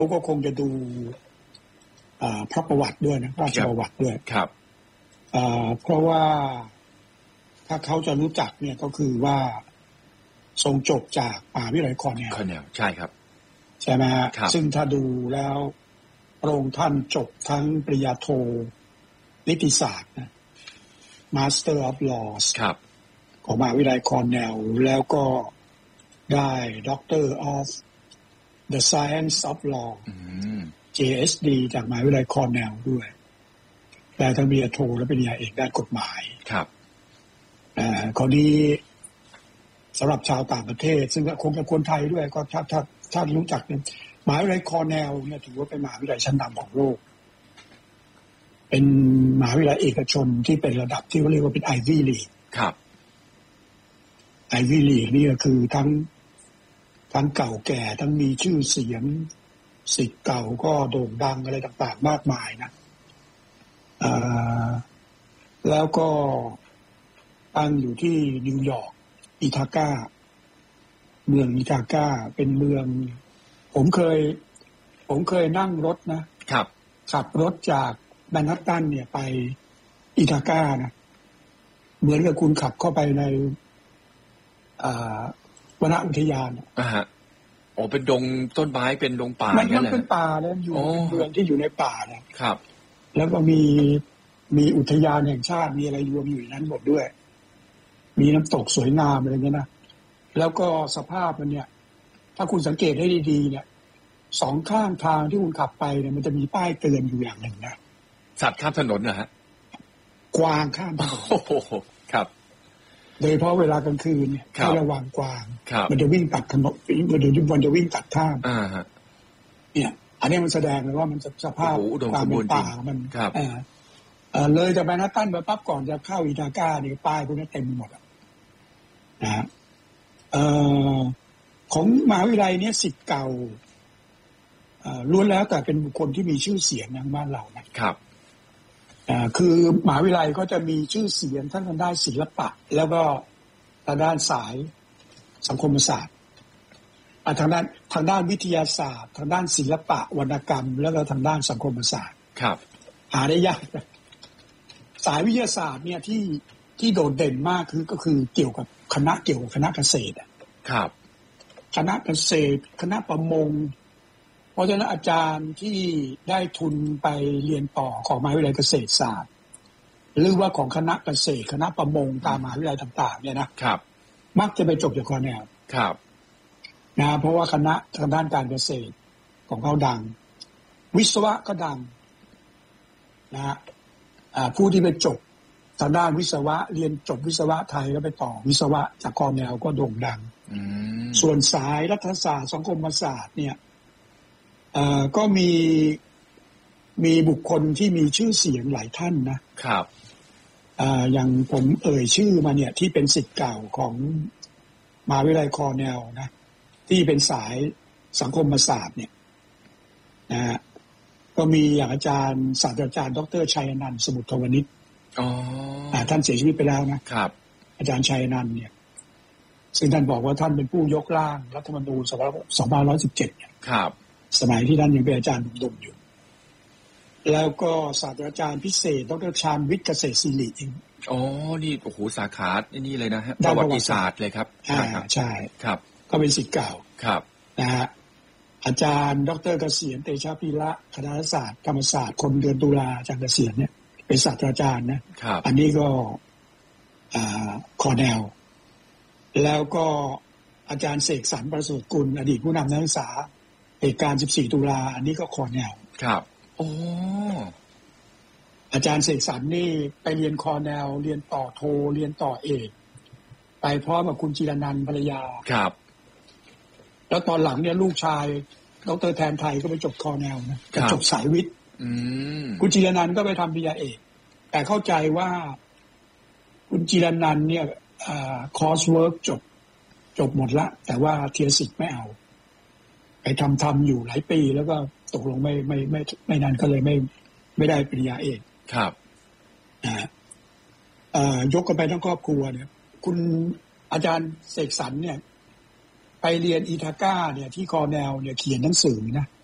ก็คงจะดูพระประวัติด้วยนะราชประวัติด้วยครับเพราะว่าถ้าเขาจะรู้จักเนี่ยก็คือว่าทรงจบจากมหาวิทยาลัยคอร์เนลใช่ครับใช่ไหมฮะซึ่งถ้าดูแล้วพระองค์ท่านจบทั้งปริญญาโทนิติศาสตร์นะ Master of Laws ของมหาวิทยาลัยคอร์เนลแล้วก็ได้ Doctor of the Science of Law JSD จากมหาวิทยาลัยคอร์เนลด้วยแต่ทั้งปริญญาโทและปริญญาเอกด้านกฎหมายครับคนนี้สำหรับชาวต่างประเทศซึ่งคงจะคนไทยด้วยก็ถ้ารู้จักเนี่ยมหาวิทยาลัยคอร์เนลเนี่ยถือว่าเป็นมหาวิทยาลัยชั้นนำของโลกเป็นมหาวิทยาลัยเอกชนที่เป็นระดับที่เขาเรียกว่าเป็น Ivy League ครับ Ivy League นี่ก็คือทั้งเก่าแก่ทั้งมีชื่อเสียงศิษย์เก่าก็โด่งดังอะไรต่างๆมากมายนะแล้วก็ตั้งอยู่ที่นิวยอร์กอิทาก้าเมืองอิทาก้าเป็นเมืองผมเคยนั่งรถนะครับขับรถจากแมนฮัตตันเนี่ยไปอิทาก้านะเหมือนกับคุณขับเข้าไปในวนอุทยานฮะเป็นดงต้นไม้เป็นดงป่ามันเป็นป่าแล้วอยู่เมืองที่อยู่ในป่านะครับแล้วก็มีอุทยานแห่งชาติมีอะไรรวมอยู่ในนั้นหมดด้วยมีน้ำตกสวยงามอะไรเงี้ยนะแล้วก็สภาพมันเนี่ยถ้าคุณสังเกตให้ดีๆเนี่ยสองข้างทางที่คุณขับไปเนี่ยมันจะมีป้ายเตือนอยู่อย่างหนึ่งนะสัตว์ข้ามถนนนะฮะกวางข้ามถนนครับโดยเฉพาะเวลากลางคืนเนี่ยให้ระวังกวางมันจะวิ่งตัดถนนมันจะวิ่งตัดข้ามเนี่ยอันนี้มันแสดงเลยว่ามันสภาพความเป็นป่ามันเลยจากแมนฮัตตันไปปั๊บก่อนจะเข้าอิทาก้าเนี่ยป้ายพวกนี้เต็มหมดนะของมหาวิทยาลัยเนี่ยศิษย์เก่าล้วนแล้วแต่เป็นบุคคลที่มีชื่อเสียงอย่างบ้านเรานะครับคือมหาวิทยาลัยก็จะมีชื่อเสียงทั้งทางด้านศิลปะแล้วก็ทางด้านสายสังคมศาสตร์ทางด้านวิทยาศาสตร์ทางด้านศิลปะวรรณกรรมแล้วก็ทางด้านสังคมศาสตร์ครับหาได้ยากสายวิทยาศาสตร์เนี่ยที่โดดเด่นมากก็คือเกี่ยวกับคณะเกษตรครับคณะเกษตรคณะประมงเพราะฉะนั้นอาจารย์ที่ได้ทุนไปเรียนต่อของมหาวิทยาลัยเกษตรศาสตร์หรือว่าของคณะเกษตรคณะประมงตามมหาวิทยาลัยต่างๆเนี่ยนะครับมักจะไปจบจากคอร์เนลครับนะเพราะว่าคณะทางด้านการเกษตรของเขาดังวิศวะก็ดังนะผู้ที่ไปจบทางด้านวิศวะเรียนจบวิศวะไทยแล้วไปต่อวิศวะจากคอร์เนลก็โด่งดังส่วนสายรัฐศาสตร์สังคมศาสตร์เนี่ยก็มีบุคคลที่มีชื่อเสียงหลายท่านนะครับอย่างผมเอ่ยชื่อมาเนี่ยที่เป็นศิษย์เก่าของมหาวิทยาลัยคอร์เนลนะที่เป็นสายสังคมศาสตร์เนี่ยนะก็มีอย่างอาจารย์ศาสตราจารย์ดร.ชัยอนันต์สมุทรทวนิชท่านเสียชีวิตไปแล้วนะครับอาจารย์ชัยอนันต์เนี่ยซึ่งท่านบอกว่าท่านเป็นผู้ยกร่างรัฐธรรมนูญ2517 ครับสมัยที่ท่านยังเป็นอาจารย์หนุ่มๆอยู่แล้วก็ศาสตราจารย์พิเศษดร.ชาญวิทย์เกษตรศิริเองนี่โอ้โหสาขานี่เลยนะฮะประวัติศาสตร์เลยครับใช่ครับก็เป็นศิษย์เก่าครับนะฮะอาจารย์ดร.เกษียณเตชะพีระคณะศาสตร์ธรรมศาสตร์คนเดือนตุลาอาจารย์เกษียณเนี่ยเป็นศาสตราจารย์นะครับอันนี้ก็คอร์เนลแล้วก็อาจารย์เสกสรรประเสริฐกุลอดีตผู้นำนักศึกษาเหตุการณ์14ตุลาอันนี้ก็คอร์เนลครับอาจารย์เสกสรรนี่ไปเรียนคอร์เนลเรียนต่อโทเรียนต่อเอกไปพร้อมกับคุณจิรนันท์ภรรยาครับแล้วตอนหลังเนี่ยลูกชายดร.แทนไทยก็ไปจบคอร์เนลนะจบสายวิทย์คุณจิรนันท์ก็ไปทำปริญญาเอกแต่เข้าใจว่าคุณจิรนันท์เนี่ยคอร์สเวิร์กจบหมดละแต่ว่าเทียสิกไม่เอาไปทำอยู่หลายปีแล้วก็ตกลงไม่นานก็เลยไม่ได้ปริญญาเอกครับยกกันไปทั้งครอบครัวเนี่ยคุณอาจารย์เสกสรรเนี่ยไปเรียนอิทาก้าเนี่ยที่คอร์เนลเนี่ยเขียนหนังสือนะ